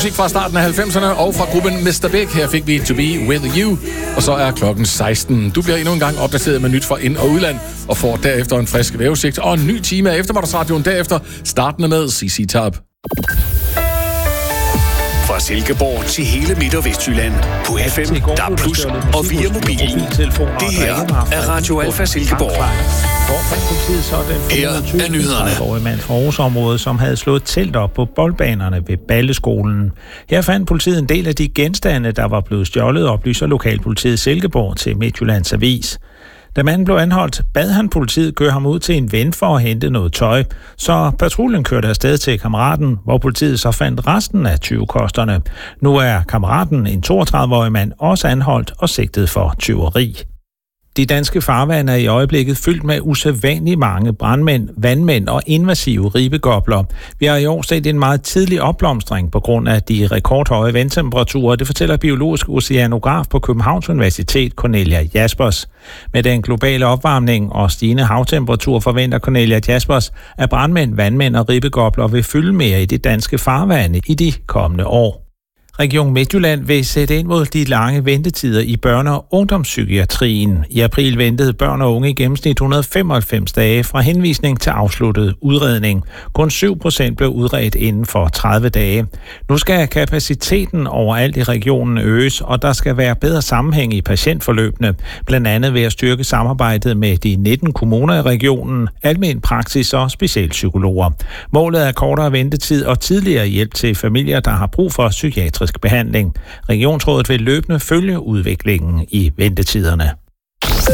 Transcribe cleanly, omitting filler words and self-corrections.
musik fra starten af 90'erne og fra gruppen Mr. Big. Her fik vi To Be With You, og så er klokken 16. Du bliver endnu en gang opdateret med nyt fra ind- og udland, og får derefter en frisk vævesigt og en ny time af eftermiddagsradioen derefter, startende med CC Top. Fra Silkeborg til hele Midt- og Vestjylland på FM, DAB+, og via mobilen. Det her er Radio Alfa Silkeborg. Her er nyhederne. En mand fra Aarhusområdet, som havde slået telt op på boldbanerne ved Balleskolen. Her fandt politiet en del af de genstande, der var blevet stjålet, oplyser lokalpolitiet Silkeborg til Midtjyllands Avis. Da manden blev anholdt, bad han politiet køre ham ud til en ven for at hente noget tøj, så patruljen kørte afsted til kammeraten, hvor politiet så fandt resten af tyvekosterne. Nu er kammeraten, en 32-årig mand, også anholdt og sigtet for tyveri. De danske farvande er i øjeblikket fyldt med usædvanligt mange brandmænd, vandmænd og invasive ribegobler. Vi har i år set en meget tidlig opblomstring på grund af de rekordhøje vandtemperaturer. Det fortæller biologisk oceanograf på Københavns Universitet, Cornelia Jaspers. Med den globale opvarmning og stigende havtemperatur forventer Cornelia Jaspers, at brandmænd, vandmænd og ribegobler vil fylde mere i det danske farvande i de kommende år. Region Midtjylland vil sætte ind mod de lange ventetider i børne- og ungdomspsykiatrien. I april ventede børn og unge i gennemsnit 195 dage fra henvisning til afsluttet udredning. Kun 7% blev udredt inden for 30 dage. Nu skal kapaciteten overalt i regionen øges, og der skal være bedre sammenhæng i patientforløbene, blandt andet ved at styrke samarbejdet med de 19 kommuner i regionen, almen praksis og specialpsykologer. Målet er kortere ventetid og tidligere hjælp til familier, der har brug for psykiatrisk behandling. Regionsrådet vil løbende følge udviklingen i ventetiderne.